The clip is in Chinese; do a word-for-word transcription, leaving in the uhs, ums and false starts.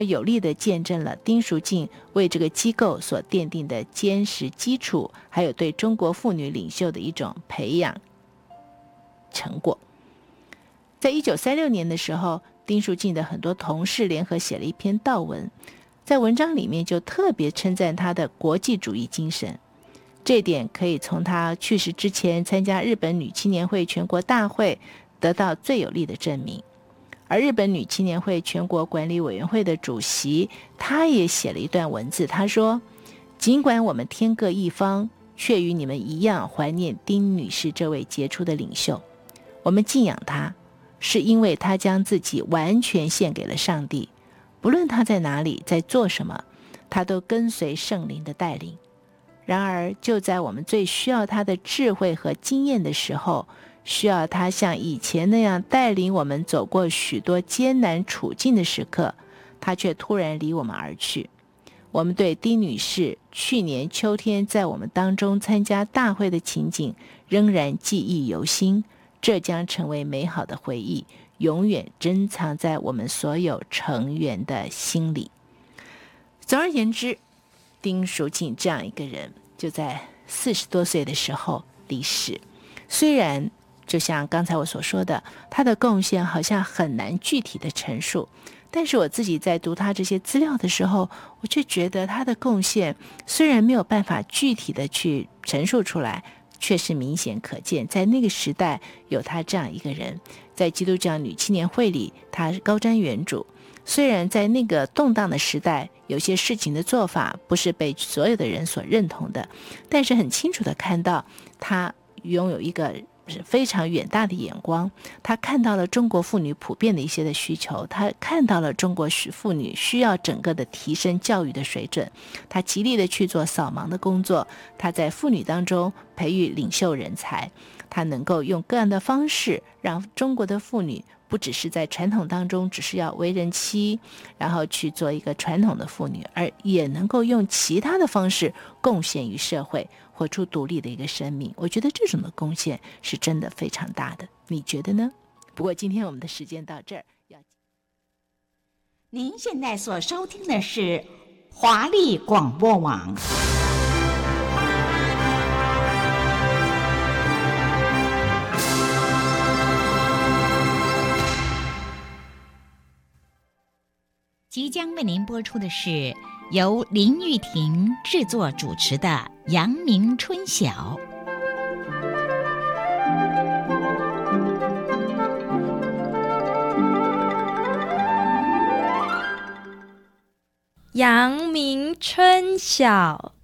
有力地见证了丁淑静为这个机构所奠定的坚实基础，还有对中国妇女领袖的一种培养成果。在一九三六年的时候，丁淑静的很多同事联合写了一篇悼文，在文章里面就特别称赞她的国际主义精神。这一点可以从她去世之前参加日本女青年会全国大会得到最有力的证明。而日本女青年会全国管理委员会的主席，他也写了一段文字，他说：尽管我们天各一方，却与你们一样怀念丁女士这位杰出的领袖。我们敬仰她，是因为她将自己完全献给了上帝，不论她在哪里，在做什么，她都跟随圣灵的带领。然而就在我们最需要她的智慧和经验的时候，需要她像以前那样带领我们走过许多艰难处境的时刻，她却突然离我们而去。我们对丁女士去年秋天在我们当中参加大会的情景仍然记忆犹新，这将成为美好的回忆，永远珍藏在我们所有成员的心里。总而言之，丁淑静这样一个人就在四十多岁的时候离世。虽然就像刚才我所说的，他的贡献好像很难具体的陈述，但是我自己在读他这些资料的时候，我却觉得他的贡献虽然没有办法具体的去陈述出来，却是明显可见。在那个时代有他这样一个人，在基督教女青年会里他高瞻远瞩，虽然在那个动荡的时代有些事情的做法不是被所有的人所认同的，但是很清楚的看到他拥有一个非常远大的眼光，他看到了中国妇女普遍的一些的需求，他看到了中国妇女需要整个的提升教育的水准，他极力的去做扫盲的工作，他在妇女当中培育领袖人才，他能够用各样的方式让中国的妇女不只是在传统当中只是要为人妻，然后去做一个传统的妇女，而也能够用其他的方式贡献于社会，活出独立的一个生命。我觉得这种的贡献是真的非常大的，你觉得呢？不过今天我们的时间到这儿。 您现在所收听的是华丽广播网。即将为您播出的是由林玉婷制作主持的《阳明春晓》。 阳明春晓。